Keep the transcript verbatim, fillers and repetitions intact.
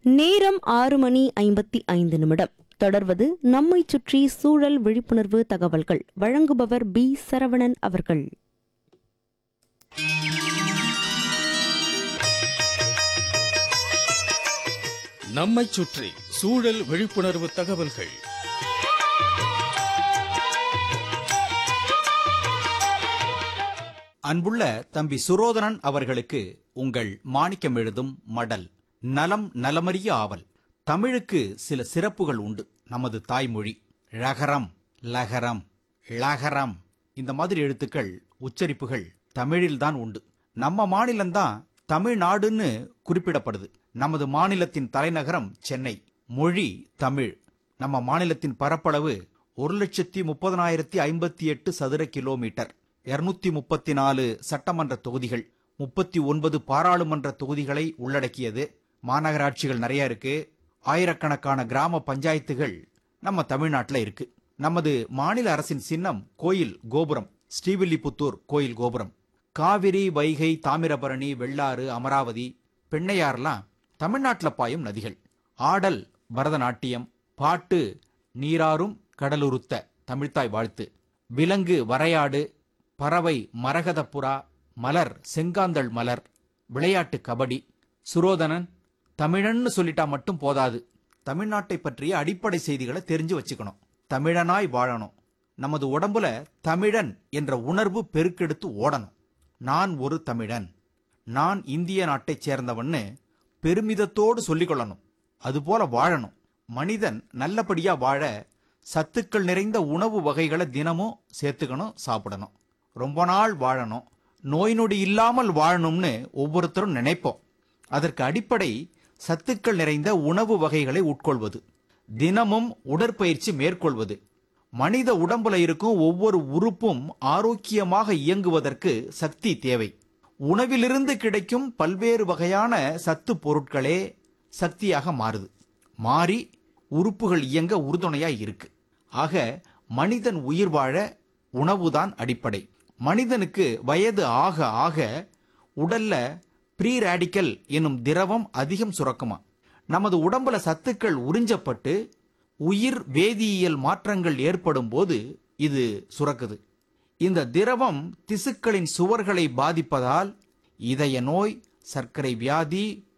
நேரம் ஆறு மணி ஐம்பத்தி ஐந்து நிமிடம். தொடர்வது நம்மை சுற்றி சூழல் விழிப்புணர்வு தகவல்கள். வழங்குபவர் பி சரவணன் அவர்கள். நம்மை சுற்றி சூழல் விழிப்புணர்வு தகவல்கள். அன்புள்ள தம்பி சுரோதனன் அவர்களுக்கு உங்கள் மாணிக்கம் எழுதும் மடல். நலம் நலமறிய ஆவல். தமிழுக்கு சில சிறப்புகள் உண்டு. நமது தாய்மொழி ழகரம், லகரம், ழகரம் இந்த மாதிரி எழுத்துக்கள், உச்சரிப்புகள் தமிழில்தான் உண்டு. நம்ம மாநிலம்தான் தமிழ்நாடுன்னு குறிப்பிடப்படுது. நமது மாநிலத்தின் தலைநகரம் சென்னை. மொழி தமிழ். நம்ம மாநிலத்தின் பரப்பளவு ஒரு லட்சத்தி முப்பதனாயிரத்தி ஐம்பத்தி எட்டு சதுர கிலோமீட்டர். இருநூத்தி முப்பத்தி நாலு சட்டமன்ற தொகுதிகள், முப்பத்தி ஒன்பது பாராளுமன்ற தொகுதிகளை உள்ளடக்கியது. மாநகராட்சிகள் நிறைய இருக்கு. ஆயிரக்கணக்கான கிராம பஞ்சாயத்துகள் நம்ம தமிழ்நாட்டில் இருக்கு. நமது மாநில அரசின் சின்னம் கோயில் கோபுரம், ஸ்ரீவில்லிபுத்தூர் கோயில் கோபுரம். காவிரி, வைகை, தாமிரபரணி, வெள்ளாறு, அமராவதி, பெண்ணையாறுலாம் தமிழ்நாட்டில் பாயும் நதிகள். ஆடல் பரதநாட்டியம், பாட்டு நீராறும் கடலுருத்த தமிழ்த்தாய் வாழ்த்து, விலங்கு வரையாடு, பறவை மரகதப்புறா, மலர் செங்காந்தள் மலர், விளையாட்டு கபடி. சுரோதனன் தமிழன்னு சொல்லிட்டா மட்டும் போதாது. தமிழ்நாட்டை பற்றிய அடிப்படை செய்திகளை தெரிஞ்சு வச்சுக்கணும். தமிழனாய் வாழணும். நமது உடம்புல தமிழன் என்ற உணர்வு பெருக்கெடுத்து ஓடணும். நான் ஒரு தமிழன், நான் இந்திய நாட்டைச் சேர்ந்தவன்னு பெருமிதத்தோடு சொல்லிக்கொள்ளணும். அதுபோல வாழணும். மனிதன் நல்லபடியா வாழ சத்துக்கள் நிறைந்த உணவு வகைகளை தினமும் சேர்த்துக்கணும், சாப்பிடணும். ரொம்ப நாள் வாழணும், நோய் நொடி இல்லாமல் வாழணும்னு ஒவ்வொருத்தரும் நினைப்போம். அதற்கு அடிப்படை சத்துக்கள் நிறைந்த உணவு வகைகளை உட்கொள்வது, தினமும் உடற்பயிற்சி மேற்கொள்வது. மனித உடம்புல இருக்கும் ஒவ்வொரு உறுப்பும் ஆரோக்கியமாக இயங்குவதற்கு சக்தி தேவை. உணவிலிருந்து கிடைக்கும் பல்வேறு வகையான சத்து பொருட்களே சக்தியாக மாறுது. மாறி உறுப்புகள் இயங்க உறுதுணையா இருக்கு. ஆக மனிதன் உயிர் வாழ உணவுதான் அடிப்படை. மனிதனுக்கு வயது ஆக ஆக உடல்ல ப்ரீ ரேடிக்கல் என்னும் திரவம் அதிகம் சுரக்குமா. நமது உடம்புல சத்துக்கள் உறிஞ்சப்பட்டு உயிர் வேதியியல் மாற்றங்கள் ஏற்படும் போது இது சுரக்குது. இந்த திரவம் திசுக்களின் சுவர்களை பாதிப்பதால் இதய நோய், சர்க்கரை வியாதி